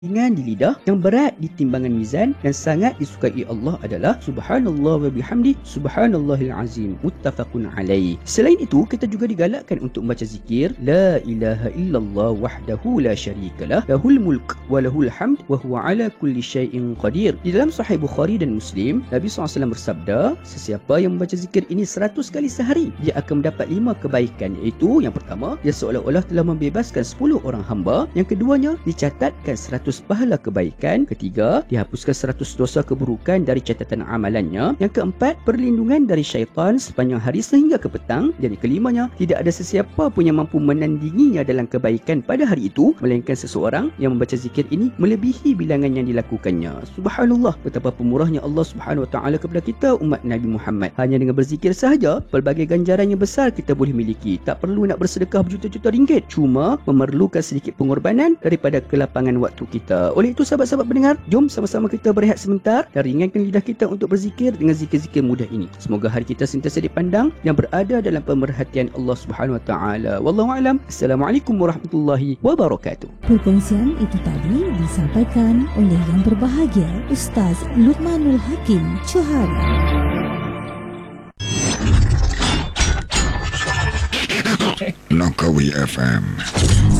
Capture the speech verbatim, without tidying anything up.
ringan di lidah, yang berat di timbangan mizan dan sangat disukai Allah adalah subhanallah wa bihamdi subhanallahil azim, muttafaqun alaih. Selain itu, kita juga digalakkan untuk membaca zikir la ilaha illallah wahdahu la syarikalah, lahul mulk wa lahul hamd wa huwa ala kulli syai'in qadir. Di dalam Sahih Bukhari dan Muslim, Nabi sallallahu alaihi wasallam bersabda, sesiapa yang membaca zikir ini seratus kali sehari, dia akan mendapat lima kebaikan, iaitu yang pertama, dia seolah-olah telah membebaskan sepuluh orang hamba. Yang keduanya, dicatatkan seratus pahala kebaikan. Ketiga, dihapuskan seratus dosa keburukan dari catatan amalannya. Yang keempat, perlindungan dari syaitan sepanjang hari sehingga ke petang. Dan kelimanya, tidak ada sesiapa pun yang mampu menandinginya dalam kebaikan pada hari itu, melainkan seseorang yang membaca zikir ini melebihi bilangan yang dilakukannya. Subhanallah, betapa pemurahnya Allah Subhanahu Wa Taala kepada kita umat Nabi Muhammad. Hanya dengan berzikir sahaja, pelbagai ganjaran yang besar kita boleh miliki. Tak perlu nak bersedekah berjuta-juta ringgit, cuma memerlukan sedikit pengorbanan daripada kelapangan waktu kita. Oleh itu, sahabat-sahabat pendengar, jom sama-sama kita berehat sebentar dan ringankan lidah kita untuk berzikir dengan zikir-zikir mudah ini. Semoga hari kita sentiasa dipandang yang berada dalam pemerhatian Allah Subhanahu Wa Taala. Wallahu a'lam. Assalamualaikum warahmatullahi wabarakatuh. Perkongsian itu tadi disampaikan oleh yang berbahagia Ustaz Luqmanul Hakim Johari. Langkawi F M